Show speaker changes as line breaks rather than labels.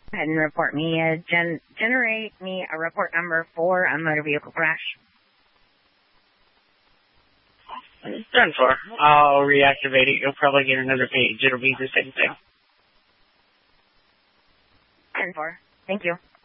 Go ahead and report me. Generate me a report number for a motor vehicle crash.
It's done for. I'll reactivate it. You'll probably get another page. It'll be the same thing.
10-4. Thank you.